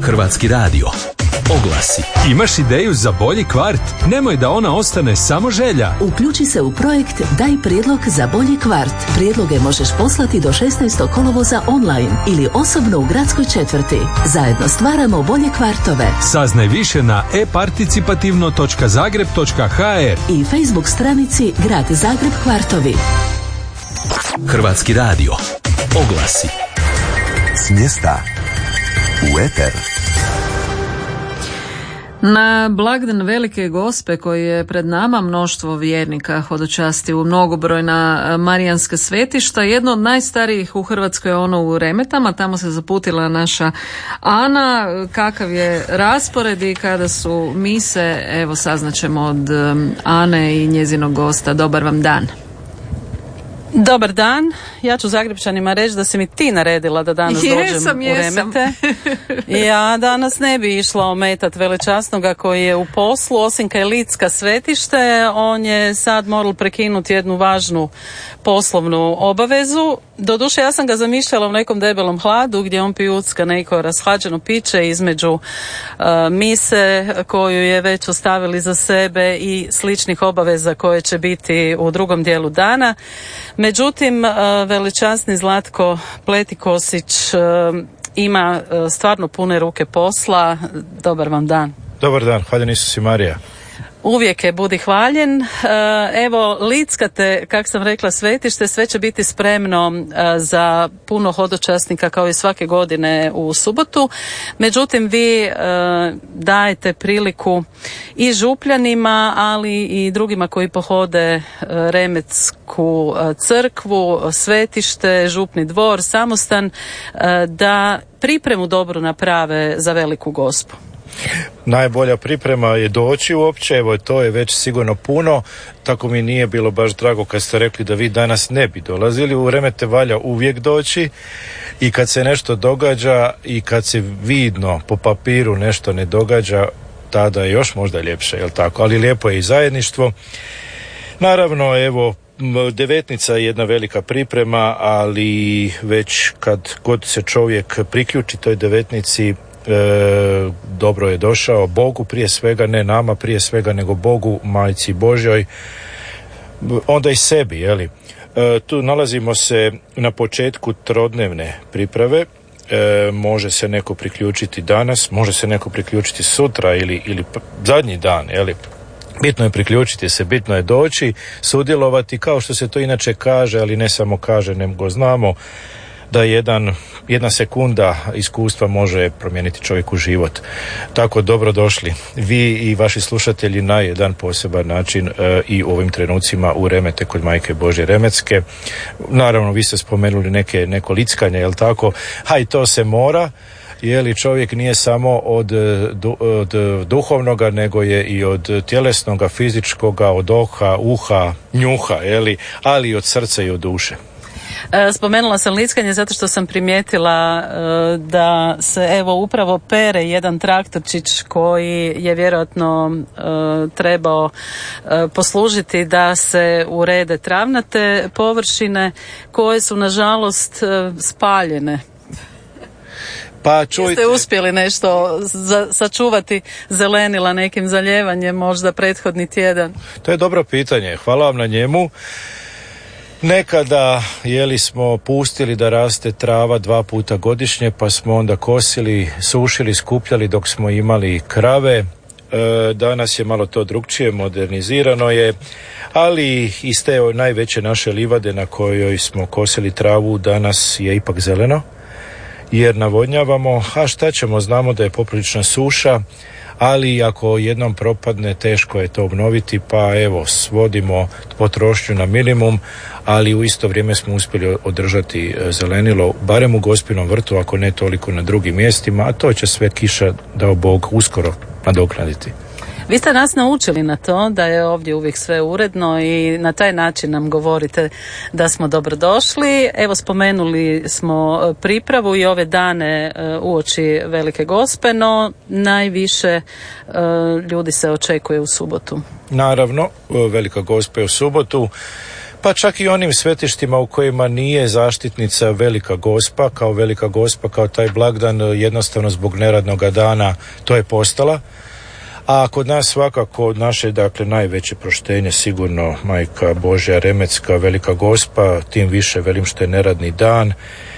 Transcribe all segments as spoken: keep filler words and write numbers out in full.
Hrvatski radio. Oglasi. Imaš ideju za bolji kvart? Nemoj da ona ostane samo želja. Uključi se u projekt Daj prijedlog za bolji kvart. Prijedloge možeš poslati do šesnaestog kolovoza online ili osobno u gradskoj četvrti. Zajedno stvaramo bolje kvartove. Saznaj više na e participativno točka zagreb točka ha er i Facebook stranici Grad Zagreb kvartovi. Hrvatski radio. Oglasi. S mjesta u eter. Na blagdan Velike Gospe koji je pred nama, mnoštvo vjernika hodočasti u mnogobrojna marijanska svetišta. Jedno od najstarijih u Hrvatskoj je ono u Remetama, tamo se zaputila naša Ana. Kakav je raspored i kada su mise, evo saznaćemo od Ane i njezinog gosta. Dobar vam dan. Dobar dan, ja ću Zagrebčanima reći da si mi ti naredila da danas jesam, dođem jesam. u Remete. Ja danas ne bi išla ometat velečasnoga koji je u poslu, osim kaj Litska svetište, on je sad moral prekinuti jednu važnu poslovnu obavezu. Doduše, ja sam ga zamišljala u nekom debelom hladu gdje on pijucka neko rashlađeno piće između uh, mise koju je već ostavili za sebe i sličnih obaveza koje će biti u drugom dijelu dana. Međutim, uh, velečasni Zlatko Pletikosić uh, ima uh, stvarno pune ruke posla. Dobar vam dan. Dobar dan, hvaljen Isus i Marija. Uvijek je budi hvaljen. Evo, Litska te, kak sam rekla, svetište, sve će biti spremno za puno hodočasnika kao i svake godine u subotu. Međutim, vi dajete priliku i župljanima, ali i drugima koji pohode Remetsku crkvu, svetište, župni dvor, samostan, da pripremu dobro naprave za Veliku Gospu. Najbolja priprema je doći uopće, evo to je već sigurno puno, tako mi nije bilo baš drago kad ste rekli da vi danas ne bi dolazili. U Remete valja uvijek doći i kad se nešto događa i kad se vidno po papiru nešto ne događa, tada je još možda ljepše, jel tako? Ali lijepo je i zajedništvo. Naravno, evo, devetnica je jedna velika priprema, ali već kad god se čovjek priključi toj devetnici, E, dobro je došao Bogu, prije svega, ne nama prije svega, nego Bogu, Majci Božjoj, onda i sebi, jeli. E, tu nalazimo se na početku trodnevne priprave. E, može se neko priključiti danas, može se neko priključiti sutra ili, ili zadnji dan, jeli. Bitno je priključiti se, bitno je doći, sudjelovati, kao što se to inače kaže, ali ne samo kaže, nego znamo da jedan, jedna sekunda iskustva može promijeniti čovjeku život. Tako dobro došli vi i vaši slušatelji na jedan poseban način e, i u ovim trenucima u Remete kod Majke Božje Remetske. Naravno, vi ste spomenuli neke, neko lickanje, jel tako? Ha, i to se mora, je li čovjek nije samo od, od duhovnoga, nego je i od tjelesnoga, fizičkoga, od oka, uha, njuha, je li, ali i od srca i od duše. Spomenula sam lickanje zato što sam primijetila da se evo upravo pere jedan traktorčić koji je vjerojatno trebao poslužiti da se urede travnate površine koje su nažalost spaljene. Pa čujte. Jeste uspjeli nešto za, sačuvati zelenila nekim zaljevanjem možda prethodni tjedan? To je dobro pitanje, hvala vam na njemu. Nekada jeli smo pustili da raste trava dva puta godišnje, pa smo onda kosili, sušili, skupljali dok smo imali krave. E, danas je malo to drukčije, modernizirano je, ali iz te najveće naše livade na kojoj smo kosili travu danas je ipak zeleno, jer navodnjavamo, a šta ćemo, znamo da je poprilična suša, ali ako jednom propadne, teško je to obnoviti, pa evo, svodimo potrošnju na minimum, ali u isto vrijeme smo uspjeli održati zelenilo, barem u Gospinom vrtu, ako ne toliko na drugim mjestima, a to će sve kiša, dao Bog, uskoro nadoknaditi. Vi ste nas naučili na to da je ovdje uvijek sve uredno i na taj način nam govorite da smo dobrodošli. Evo, spomenuli smo pripravu i ove dane uoči Velike Gospe, no najviše ljudi se očekuje u subotu. Naravno, Velika Gospa je u subotu. pa čak i onim svetištima u kojima nije zaštitnica Velika Gospa, kao Velika Gospa, kao taj blagdan, jednostavno zbog neradnog dana to je postala. A kod nas svakako naše, dakle, najveće proštenje sigurno Majka Božja Remecka, Velika Gospa, tim više velim što je neradni dan,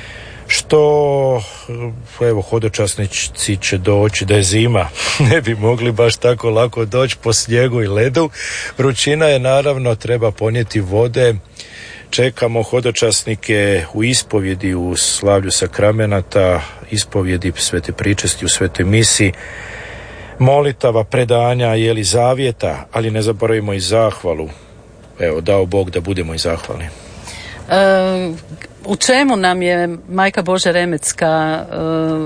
što, evo, hodočasnici će doći, da je zima, ne bi mogli baš tako lako doći po snijegu i ledu. Vrućina je, naravno, treba ponijeti vode. Čekamo hodočasnike u ispovjedi, u slavlju sakramenata, ispovjedi svete pričesti u svetoj misi, molitava, predanja, jeli, zavjeta, ali ne zaboravimo i zahvalu. Evo, dao Bog da budemo i zahvalni. E, u čemu nam je Majka Božja Remecka e,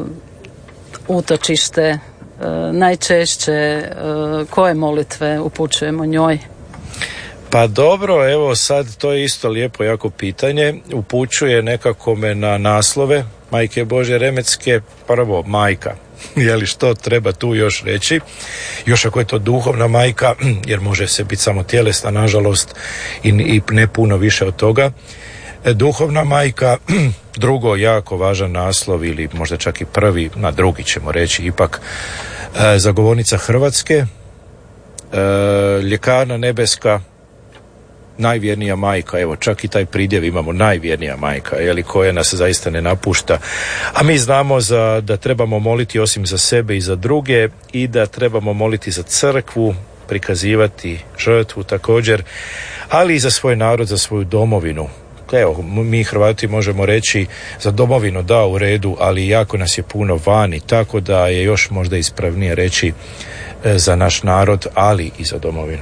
utočište, e, najčešće e, koje molitve upućujemo njoj? Pa dobro, evo sad to je isto lijepo jako pitanje. Upućuje nekako me na naslove Majke Božje Remecke. Prvo, majka. Je li što treba tu još reći? Još ako je to duhovna majka, jer može se biti samo tjelesna, nažalost, i, i ne puno više od toga. Duhovna majka, drugo jako važan naslov, ili možda čak i prvi, na drugi ćemo reći ipak, e, zagovornica Hrvatske, e, ljekarna nebeska, najvjernija majka, evo čak i taj pridjev imamo, najvjernija majka, jeli, koja nas zaista ne napušta. A mi znamo za, da trebamo moliti osim za sebe i za druge, i da trebamo moliti za crkvu, prikazivati žrtvu također, ali i za svoj narod, za svoju domovinu. Evo, mi Hrvati možemo reći za domovinu da, u redu, ali jako nas je puno vani, tako da je još možda ispravnije reći e, za naš narod, ali i za domovinu.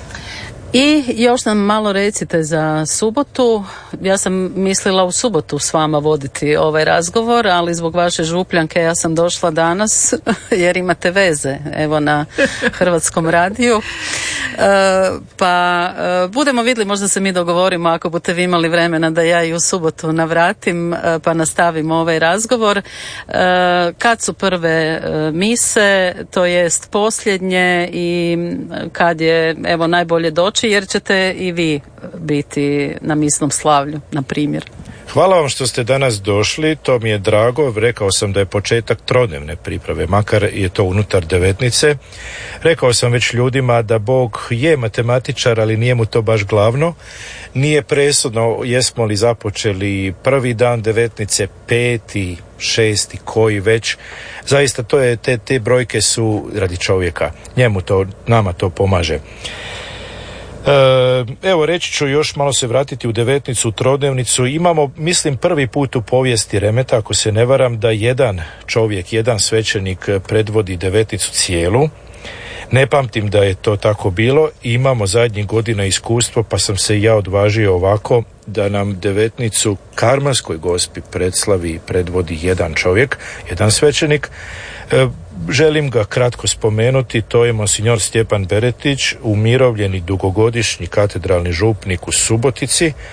I još nam malo recite za subotu. Ja sam mislila u subotu s vama voditi ovaj razgovor, ali zbog vaše župljanke ja sam došla danas jer imate veze, evo, na Hrvatskom radiju. E, pa e, budemo vidjeli, možda se mi dogovorimo ako budete vi imali vremena da ja i u subotu navratim, e, pa nastavimo ovaj razgovor. E, kad su prve e, mise, to jest posljednje, i kad je, evo, najbolje doći, jer ćete i vi biti na misnom slavlju, na primjer. Hvala vam što ste danas došli, to mi je drago. Rekao sam da je početak trodnevne priprave, makar je to unutar devetnice. Rekao sam već ljudima da Bog je matematičar, ali nije mu to baš glavno. Nije presudno jesmo li započeli prvi dan devetnice, peti, šesti, koji već. Zaista to je, te, te brojke su radi čovjeka. Njemu to, nama to pomaže. Evo, reći ću još malo se vratiti u devetnicu, u trodnevnicu. Imamo, mislim, prvi put u povijesti Remeta, ako se ne varam, da jedan čovjek, jedan svećenik predvodi devetnicu cijelu. Ne pamtim da je to tako bilo. Imamo zadnjih godina iskustvo, pa sam se ja odvažio ovako da nam devetnicu Karmanskoj Gospi predslavi i predvodi jedan čovjek, jedan svećenik. E, želim ga kratko spomenuti, to je monsignor Stjepan Beretić, umirovljeni dugogodišnji katedralni župnik u Subotici. E,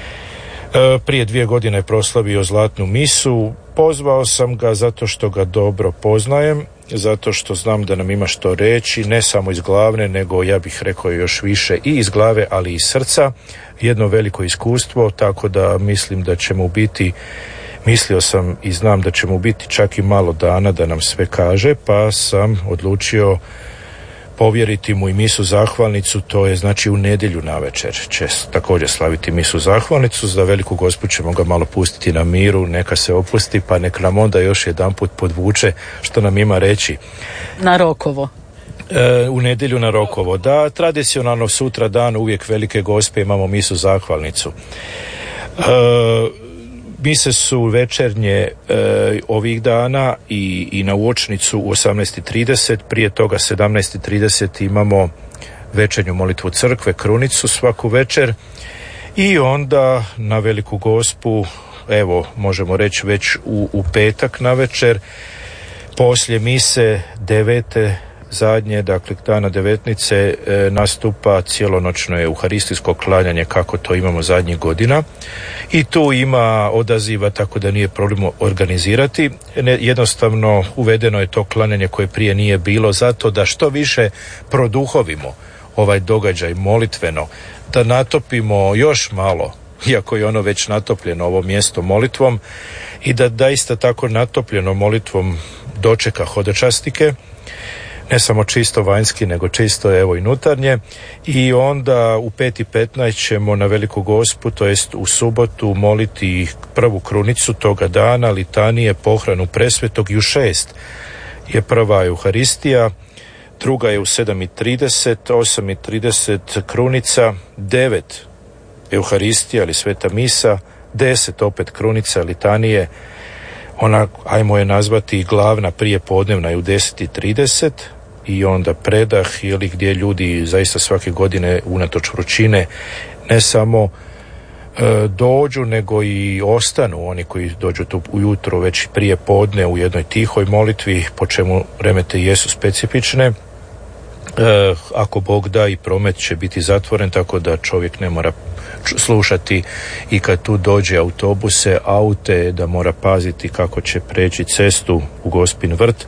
prije dvije godine je proslavio zlatnu misu. Pozvao sam ga zato što ga dobro poznajem, zato što znam da nam ima što reći, ne samo iz glavne, nego ja bih rekao još više i iz glave, ali i iz srca. Jedno veliko iskustvo, tako da mislim da će mu biti, mislio sam i znam da će mu biti čak i malo dana da nam sve kaže, pa sam odlučio povjeriti mu i misu zahvalnicu. To je znači u nedjelju navečer će također slaviti misu zahvalnicu. Za Veliku Gospu ćemo ga malo pustiti na miru, neka se opusti, pa nek nam onda još jedanput podvuče što nam ima reći. Na Rokovo. E, u nedjelju na Rokovo, da. Tradicionalno sutra dan uvijek Velike Gospe imamo misu zahvalnicu. E, mise su večernje e, ovih dana i, i na uočnicu u osamnaest i trideset, prije toga sedamnaest i trideset imamo večernju molitvu crkve, krunicu svaku večer, i onda na Veliku Gospu, evo možemo reći već u, u petak na večer, poslije mise devete zadnje, dakle dana devetnice, e, nastupa cijelonoćno euharistijsko klanjanje kako to imamo zadnjih godina, i tu ima odaziva, tako da nije problem organizirati. Ne, jednostavno uvedeno je to klanjanje koje prije nije bilo, zato da što više produhovimo ovaj događaj molitveno, da natopimo još malo, iako je ono već natopljeno ovo mjesto molitvom, i da daista tako natopljeno molitvom dočeka hodočastike, ne samo čisto vanjski, nego čisto evo i unutarnje, i onda u pet i petnaest ćemo na Veliku Gospu, to jest u subotu, moliti prvu krunicu toga dana, litanije, pohranu presvetog, i u šest je prva Euharistija, druga je u sedam i trideset, osam i trideset krunica, devet Euharistija ili Sveta Misa, deset opet krunica, litanije, ona, ajmo je nazvati glavna prijepodnevna, je u deset i trideset, i onda predah, ili gdje ljudi zaista svake godine unatoč vrućine ne samo e, dođu, nego i ostanu, oni koji dođu tu ujutro već prije podne u jednoj tihoj molitvi, po čemu remete jesu specifične. E, ako Bog da, i promet će biti zatvoren, tako da čovjek ne mora slušati, i kad tu dođe autobuse, aute, da mora paziti kako će preći cestu u Gospin vrt.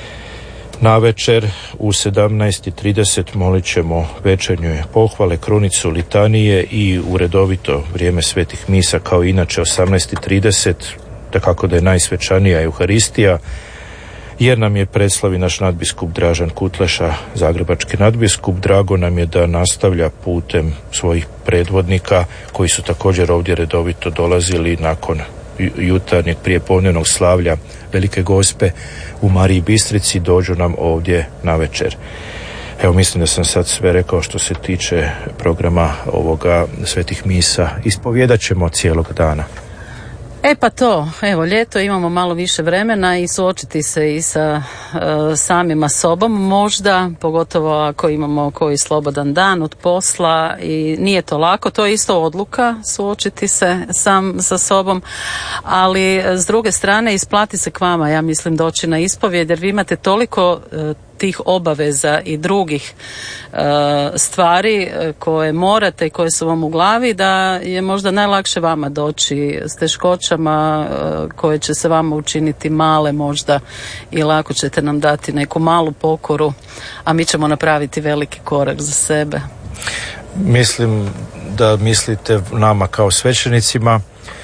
Navečer u sedamnaest i trideset molit ćemo večernje pohvale, krunicu, litanije, i u redovito vrijeme svetih misa, kao inače osamnaest i trideset, da kako da je najsvečanija Euharistija, jer nam je predslavi naš nadbiskup Dražan Kutleša, zagrebački nadbiskup. Drago nam je da nastavlja putem svojih predvodnika, koji su također ovdje redovito dolazili nakon jutarnjeg prijepodnevnog slavlja Velike Gospe u Mariji Bistrici, dođu nam ovdje na večer. Evo, mislim da sam sad sve rekao što se tiče programa ovoga svetih misa. Ispovjedat ćemo cijelog dana. E pa to, evo, ljeto, imamo malo više vremena i suočiti se i sa e, samima sobom možda, pogotovo ako imamo koji slobodan dan od posla, i nije to lako, to je isto odluka suočiti se sam sa sobom, ali s druge strane isplati se k vama, ja mislim, doći na ispovjed, jer vi imate toliko e, tih obaveza i drugih e, stvari e, koje morate i koje su vam u glavi, da je možda najlakše vama doći s teškoćama e, koje će se vama učiniti male možda, i lako ćete nam dati neku malu pokoru, a mi ćemo napraviti veliki korak za sebe. Mislim da mislite nama kao svećenicima,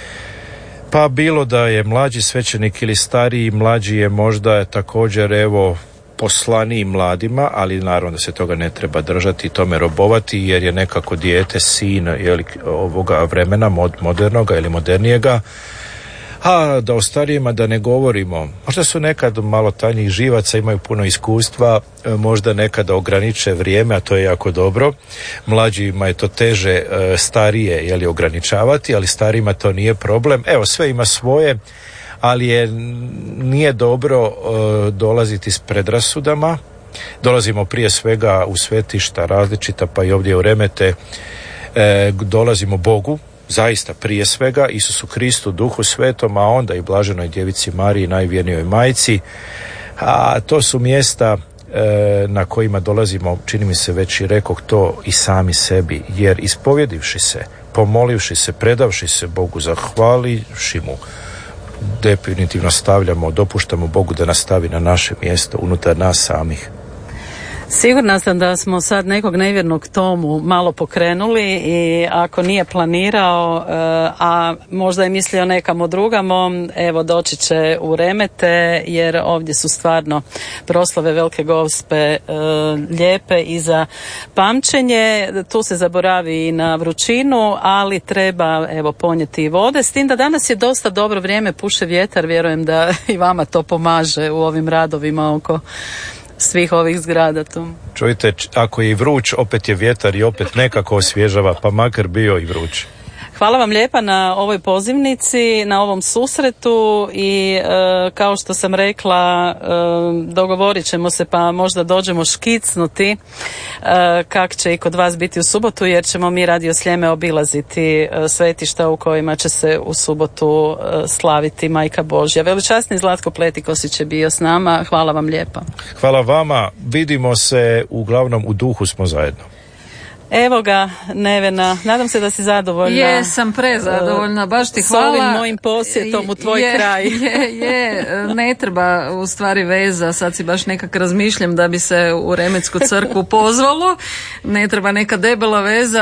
pa bilo da je mlađi svećenik ili stariji, mlađi je možda također, evo, poslaniji mladima, ali naravno da se toga ne treba držati i tome robovati, jer je nekako dijete, sin jeli, ovoga vremena mod, modernoga ili modernijega. A da o starijima da ne govorimo, možda su nekad malo tanjih živaca, imaju puno iskustva, možda nekada ograniče vrijeme, a to je jako dobro. Mlađima je to teže, starije jeli, ograničavati, ali starijima to nije problem. Evo, sve ima svoje, ali je, nije dobro uh, dolaziti s predrasudama. Dolazimo prije svega u svetišta različita, pa i ovdje u Remete, e, dolazimo Bogu, zaista prije svega, Isusu Kristu, Duhu Svetom, a onda i Blaženoj Djevici Mariji, najvjernijoj majci. A to su mjesta e, na kojima dolazimo, čini mi se već i rekoh to, i sami sebi, jer ispovjedivši se, pomolivši se, predavši se Bogu, zahvalivši mu, definitivno stavljamo, dopuštamo Bogu da nastavi na naše mjesto unutar nas samih. Sigurna sam da smo sad nekog nevjernog Tomu malo pokrenuli, i ako nije planirao, a možda je mislio nekamo drugamo, evo, doći će u Remete, jer ovdje su stvarno proslave Velike Gospe lijepe i za pamćenje. Tu se zaboravi i na vrućinu, ali treba, evo, ponijeti i vode, s tim da danas je dosta dobro vrijeme, puše vjetar, vjerujem da i vama to pomaže u ovim radovima oko svih ovih zgrada tu. Čujte, ako je i vruć, opet je vjetar i opet nekako osvježava, pa makar bio i vruć. Hvala vam lijepa na ovoj pozivnici, na ovom susretu, i e, kao što sam rekla, e, dogovorit ćemo se, pa možda dođemo škicnuti e, kak će i kod vas biti u subotu, jer ćemo mi Radio Sljeme obilaziti e, svetišta u kojima će se u subotu e, slaviti Majka Božja. Veličasni Zlatko Pletikosić je bio s nama, hvala vam lijepa. Hvala vama, vidimo se, uglavnom u duhu smo zajedno. Evo ga, Nevena, nadam se da si zadovoljna. Jesam prezadovoljna, baš ti hvala. S ovim mojim posjetom u tvoj je, kraj. Je, je, ne treba u stvari veza, sad si baš nekak razmišljam da bi se u Remetsku crkvu pozvalo, ne treba neka debela veza,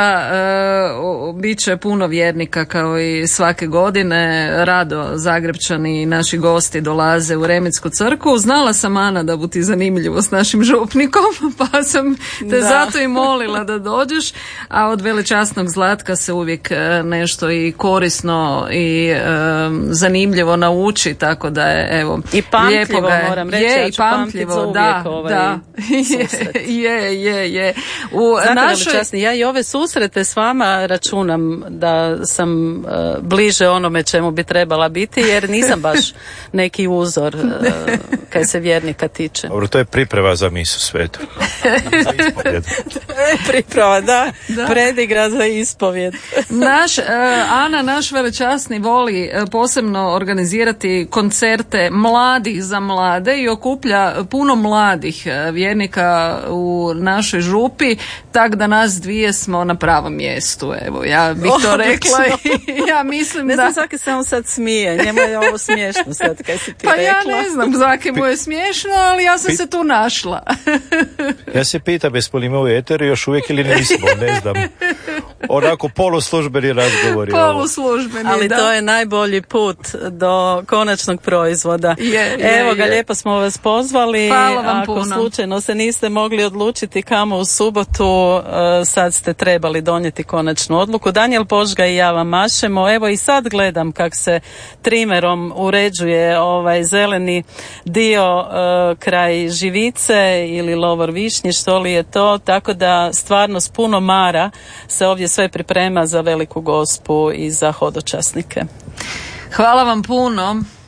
e, bit će puno vjernika kao i svake godine, rado Zagrebčani i naši gosti dolaze u Remetsku crkvu. Znala sam, Ana, da bu ti zanimljivo s našim župnikom, pa sam te Da. zato i molila da dođeš. A od velečasnog Zlatka se uvijek nešto i korisno i e, zanimljivo nauči, tako da je, evo, I pamtljivo, lijepo ga je. moram reći, je, ja i ću pamtit pamtljivo, za uvijek da, ovaj da. susret. je, je, je. U Znate, našoj... veličasni, ja i ove susrete s vama računam da sam uh, bliže onome čemu bi trebala biti, jer nisam baš neki uzor uh, kaj se vjernika tiče. Dobro, to je priprema za misu svetu. Za ispovjed. Priprava, da, Da. predigra za ispovjed. Naš, uh, Ana, naš velečasni voli uh, posebno organizirati koncerte mladih za mlade i okuplja puno mladih uh, vjernika u našoj župi, tak da nas dvije smo na pravom mjestu. Evo, ja bih to rekla i ja mislim Ne da... znam, svaki se on sad smije, njemu je ovo smiješno sad kaj si ti Pa rekla. ja ne znam, Zaki mu je smiješno, ali ja sam Pi- se tu našla. Ja se pitam jesmo li mi u eteru još uvijek ili nismo, ne znam. Onako poluslužbeni razgovori. ovo. Poluslužbeni, Ali da. to je najbolji put do konačnog proizvoda. Je, je, Evo ga, je. lijepo smo vas pozvali. Hvala vam Ako puno. slučajno se niste mogli odlučiti kamo u subotu, e, sad ste trebali donijeti konačnu odluku. Daniel Požga i ja vam mašemo. Evo i sad gledam kak se trimerom uređuje ovaj zeleni dio e, kraj Živice ili Lovor Višnje, što li je to. Tako da stvarno s puno mara se ovdje sve priprema za Veliku Gospu i za hodočasnike. Hvala vam puno.